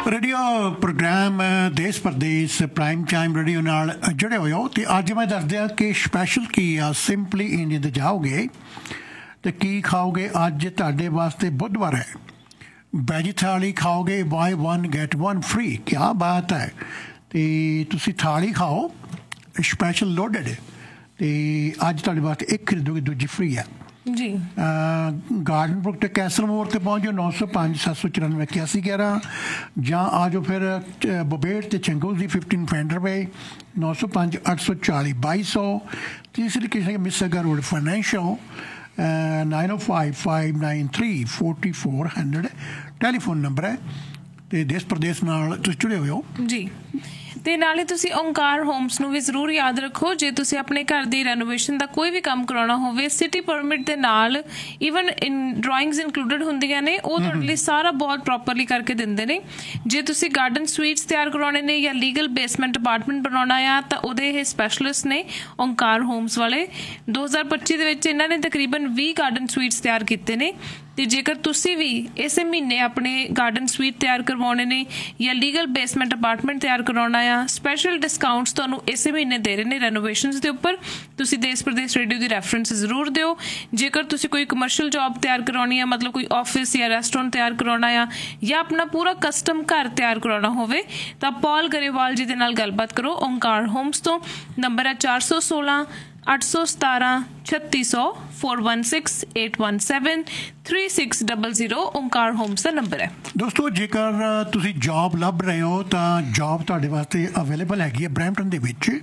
Radio programme ਦੇਸ਼ Pradesh prime time radio ਨਾਲ ਜੁੜੇ ਹੋਏ ਹੋ ਅਤੇ ਅੱਜ ਮੈਂ ਦੱਸ ਦਿਆਂ ਕਿ ਸਪੈਸ਼ਲ ਕੀ ਆ। ਸਿੰਪਲੀ ਇੰਡੀਅਨ 'ਤੇ ਜਾਓਗੇ ਅਤੇ ਕੀ ਖਾਓਗੇ। ਅੱਜ ਤੁਹਾਡੇ ਵਾਸਤੇ ਬੁੱਧਵਾਰ ਹੈ। ਵੈਜ ਥਾਲੀ ਖਾਓਗੇ, ਬਾਏ 1 get 1 free। ਕਿਆ ਬਾਤ ਹੈ। ਅਤੇ ਤੁਸੀਂ ਥਾਲੀ ਖਾਓ ਸਪੈਸ਼ਲ ਲੋਡਡ, ਅਤੇ ਅੱਜ ਤੁਹਾਡੇ ਵਾਸਤੇ ਇੱਕ ਖਰੀਦੋਗੇ ਦੂਜੀ ਫਰੀ ਹੈ ਜੀ। ਗਾਰਡਨਬਰੁਕ ਤੇ ਕੈਸਲ ਮੋੜ ਤੇ ਪਹੁੰਚ ਜਾਓ 905 794 8111 ਜਾਂ ਆ ਜਾਓ ਫਿਰ ਬਬੇਟ ਤੇ ਚੰਗੂਲ ਦੀ 15 ਫੈਂਡਰ ਵੇ 905 840 2200। ਤੀਸਰੀ ਕਿਸੇ ਮਿਸਗਾ ਰੋਡ ਫਾਈਨੈਂਸ਼ੀਅਲ 905 593 4400 ਟੈਲੀਫੋਨ ਨੰਬਰ ਹੈ। ਅਤੇ ਦੇਸ਼ ਪ੍ਰਦੇਸ਼ ਨਾਲ ਤੁਸੀਂ ਜੁੜੇ ਹੋਏ ਹੋ ਜੀ। ਤੇ ਨਾਲੇ ਤੁਸੀਂ ਓਂਕਾਰ ਹੋਮਸ ਨੂੰ ਵੀ ਜ਼ਰੂਰ ਯਾਦ ਰੱਖੋ। ਜੇ ਤੁਸੀਂ ਆਪਣੇ ਘਰ ਦੀ ਰੈਨੋਵੇਸ਼ਨ ਦਾ ਕੋਈ ਵੀ ਕੰਮ ਕਰਾਉਣਾ ਹੋਵੇ, ਸਿਟੀ ਪਰਮਿਟ ਦੇ ਨਾਲ ਈਵਨ ਡਰਾਇੰਗਸ ਇਨਕਲੂਡਡ ਹੁੰਦੀਆਂ ਨੇ, ਉਹ ਤੁਹਾਡੇ ਲਈ ਸਾਰਾ ਬਹੁਤ ਪ੍ਰੋਪਰਲੀ ਕਰਕੇ ਦਿੰਦੇ ਨੇ। ਜੇ ਤੁਸੀਂ ਗਾਰਡਨ ਸਵੀਟਸ ਤਿਆਰ ਕਰਵਾਉਣੇ ਨੇ ਜਾਂ ਲੀਗਲ ਬੇਸਮੈਂਟ ਅਪਾਰਟਮੈਂਟ ਬਣਾਉਣਾ ਆ, ਤਾਂ ਉਹਦੇ ਇਹ ਸਪੈਸ਼ਲਿਸਟ ਨੇ ਓਂਕਾਰ ਹੋਮਸ ਵਾਲੇ। 2025 ਦੇ ਵਿੱਚ ਇਹਨਾਂ ਨੇ ਤਕਰੀਬਨ 20 ਗਾਰਡਨ ਸਵੀਟਸ ਤਿਆਰ ਕੀਤੇ ਨੇ। ਤੇ ਜੇਕਰ ਤੁਸੀਂ ਵੀ ਇਸੇ ਮਹੀਨੇ ਆਪਣੇ ਗਾਰਡਨ ਸਵੀਟ ਤਿਆਰ ਕਰਵਾਉਣੇ ਨੇ ਜਾਂ ਲੀਗਲ ਬੇਸਮੈਂਟ ਅਪਾਰਟਮੈਂਟ ਤਿਆਰ ਕਰਵਾਉਣਾ ਆ, ਸਪੈਸ਼ਲ ਡਿਸਕਾਊਂਟਸ ਤੁਹਾਨੂੰ ਇਸੇ ਮਹੀਨੇ ਦੇ ਰਹੇ ਨੇ ਰੈਨੋਵੇਸ਼ਨਸ ਦੇ ਉੱਪਰ। ਤੁਸੀਂ ਦੇਸ਼ ਪ੍ਰਦੇਸ਼ ਰੇਡੀਓ ਦੀ ਰੈਫਰੈਂਸ ਜ਼ਰੂਰ ਦਿਓ। ਜੇਕਰ ਤੁਸੀਂ ਕੋਈ ਕਮਰਸ਼ੀਅਲ ਜੌਬ ਤਿਆਰ ਕਰਵਾਉਣੀ ਆ, ਮਤਲਬ ਕੋਈ ਆਫਿਸ ਜਾਂ ਰੈਸਟੋਰੈਂਟ ਤਿਆਰ ਕਰਵਾਉਣਾ ਆ, ਜਾਂ ਆਪਣਾ ਪੂਰਾ ਕਸਟਮ ਘਰ ਤਿਆਰ ਕਰਵਾਉਣਾ ਹੋਵੇ, ਤਾਂ ਪੌਲ ਗਰੇਵਾਲ ਜੀ ਦੇ ਨਾਲ ਗੱਲਬਾਤ ਕਰੋ ਓਂਕਾਰ ਹੋਮਸ ਤੋਂ। ਨੰਬਰ ਹੈ 416 817 3600 416 817 3600। ਓਂਕਾਰ ਹੋਮਸ ਦਾ ਨੰਬਰ ਹੈ। ਦੋਸਤੋ, ਜੇਕਰ ਤੁਸੀਂ ਜੌਬ ਲੱਭ ਰਹੇ ਹੋ ਤਾਂ ਜੌਬ ਤੁਹਾਡੇ ਵਾਸਤੇ ਅਵੇਲੇਬਲ ਹੈਗੀ ਹੈ ਬਰੈਂਪਟਨ ਦੇ ਵਿੱਚ।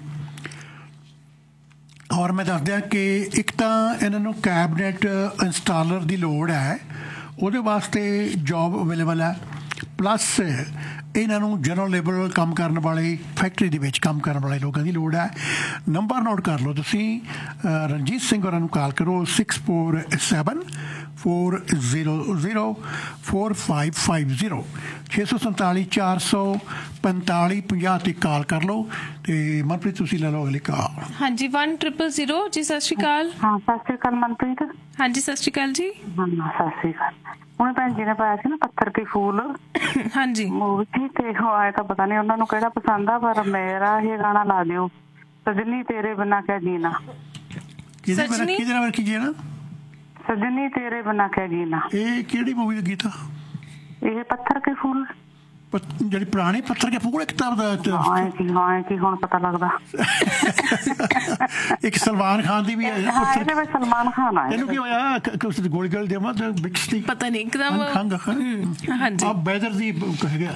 ਔਰ ਮੈਂ ਦੱਸ ਦਿਆਂ ਕਿ ਇੱਕ ਤਾਂ ਇਹਨਾਂ ਨੂੰ ਕੈਬਨਿਟ ਇੰਸਟਾਲਰ ਦੀ ਲੋੜ ਹੈ, ਉਹਦੇ ਵਾਸਤੇ ਜੌਬ ਅਵੇਲੇਬਲ ਹੈ। ਪਲੱਸ ਇਹਨਾਂ ਨੂੰ ਜਨਰਲ ਲੇਬਰ ਕੰਮ ਕਰਨ ਵਾਲੇ, ਫੈਕਟਰੀ ਦੇ ਵਿੱਚ ਕੰਮ ਕਰਨ ਵਾਲੇ ਲੋਕਾਂ ਦੀ ਲੋੜ ਹੈ। ਨੰਬਰ ਨੋਟ ਕਰ ਲਓ ਤੁਸੀਂ। ਰਣਜੀਤ ਸਿੰਘ ਹੋਰਾਂ ਨੂੰ ਕਾਲ ਕਰੋ 647 400 4550 647 445 50 ਤੇ ਕਾਲ ਕਰ ਲਓ। ਤੇ ਮਨਪ੍ਰੀਤ ਤੁਸੀਂ ਲੈ ਲਓ ਅਗਲੀ ਕਾਲ। ਹਾਂਜੀ 1000 ਜੀ। ਸਤਿ ਸ਼੍ਰੀ ਅਕਾਲ। ਹਾਂ ਸਤਿ ਸ਼੍ਰੀ ਅਕਾਲ ਮਨਪ੍ਰੀਤ। ਹਾਂਜੀ ਸਤਿ ਸ਼੍ਰੀ ਅਕਾਲ ਜੀ। ਹਾਂ ਸਤਿ ਸ਼੍ਰੀ ਅਕਾਲ। ਹੁਣ ਭੈਣ ਜੀ ਨੇ ਪਾਇਆ ਸੀ ਨਾ ਪੱਥਰ ਕੇ ਫੂਲ, ਹਾਂਜੀ ਮੂਵੀ, ਤੇ ਆਏ ਤਾਂ ਪਤਾ ਨੀ ਉਹਨਾਂ ਨੂੰ ਕਿਹੜਾ ਪਸੰਦ ਆ, ਪਰ ਮੇਰਾ ਇਹ ਗਾਣਾ ਲਾ ਦਿਓ, ਸਜਨੀ ਤੇਰੇ ਬਿਨਾ ਕਿਆ ਜੀਣਾ। ਸਜਨੀ ਤੇਰੇ ਬਿਨਾ ਕਿਆ ਜੀਣਾ। ਇਹ ਕਿਹੜੀ ਮੂਵੀ ਦਾ ਗੀਤ ਆ? ਇਹ ਪੱਥਰ ਕੇ ਫੂਲ, ਜਿਹੜੀ ਪੁਰਾਣੀ ਪੱਥਰ ਕੇ ਫੂਲ ਕਿਤਾਬ ਦਾ। ਹਾਂ ਕੀ ਹੁਣ ਪਤਾ ਲੱਗਦਾ। ਇੱਕ ਸਲਮਾਨ ਖਾਨ ਦੀ ਵੀ ਹੈ। ਇਹਦੇ ਵਿੱਚ ਸਲਮਾਨ ਖਾਨ ਆਇਆ। ਇਹਨੂੰ ਕੀ ਹੋਇਆ? ਗੋਲੀ ਗੋਲੀ ਦੇਵਾਂ ਤਾਂ ਪਤਾ ਨਹੀਂ ਇੱਕਦਮ। ਹਾਂਜੀ ਬੈਦਰ ਦੀ ਕਹੇਗਾ